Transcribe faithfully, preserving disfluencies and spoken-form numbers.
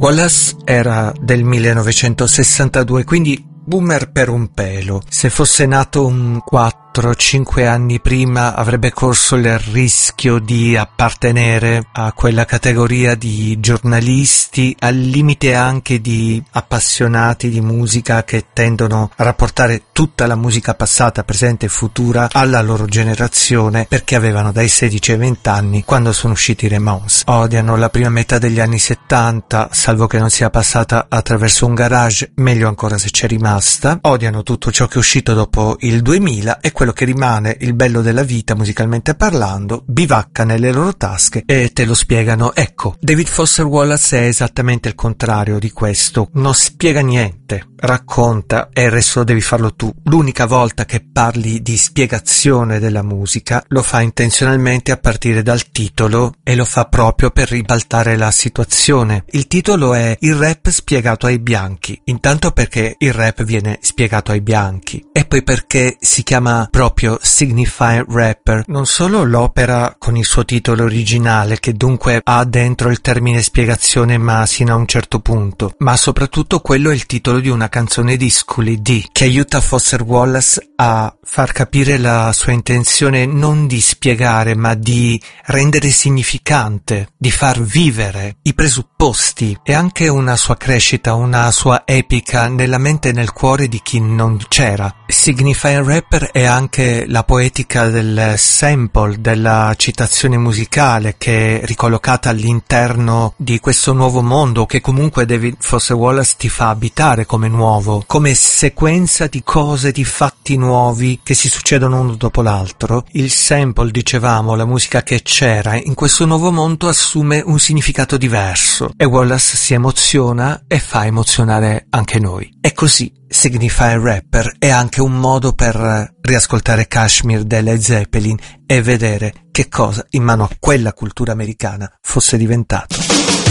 Wallace era del millenovecentosessantadue, quindi boomer per un pelo. Se fosse nato un quattro cinque anni prima avrebbe corso il rischio di appartenere a quella categoria di giornalisti, al limite anche di appassionati di musica che tendono a rapportare tutta la musica passata, presente e futura alla loro generazione, perché avevano dai sedici ai venti anni quando sono usciti i Ramones. Odiano la prima metà degli anni settanta, salvo che non sia passata attraverso un garage, meglio ancora se c'è rimasta. Odiano tutto ciò che è uscito dopo il duemila e quello che rimane, il bello della vita musicalmente parlando, bivacca nelle loro tasche e te lo spiegano. Ecco, David Foster Wallace è esattamente il contrario di questo, non spiega niente, racconta e il resto devi farlo tu. L'unica volta che parli di spiegazione della musica lo fa intenzionalmente a partire dal titolo e lo fa proprio per ribaltare la situazione. Il titolo è Il rap spiegato ai bianchi, intanto perché il rap viene spiegato ai bianchi e poi perché si chiama proprio Signifying Rapper. Non solo l'opera con il suo titolo originale, che dunque ha dentro il termine spiegazione ma sino a un certo punto, ma soprattutto quello è il titolo di una canzone di Schooly D che aiuta Foster Wallace a far capire la sua intenzione non di spiegare ma di rendere significante, di far vivere i presupposti e anche una sua crescita, una sua epica nella mente e nel cuore di chi non c'era. Signifying Rapper è anche la poetica del sample, della citazione musicale che è ricollocata all'interno di questo nuovo mondo che comunque David Foster Wallace ti fa abitare come nuovo, come sequenza di cose, di fatti nuovi che si succedono uno dopo l'altro. Il sample, dicevamo, la musica che c'era in questo nuovo mondo assume un significato diverso e Wallace si emoziona e fa emozionare anche noi. E così Signifying Rapper è anche un modo per riascoltare Kashmir dei Led Zeppelin e vedere che cosa in mano a quella cultura americana fosse diventato.